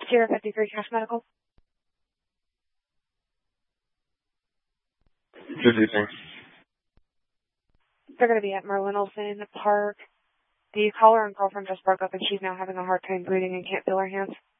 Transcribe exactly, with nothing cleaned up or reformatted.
Sierra fifty-three Cash Medical. Good evening. They're going to be at Merlin Olsen Park. The caller and girlfriend just broke up and she's now having a hard time breathing and can't feel her hands.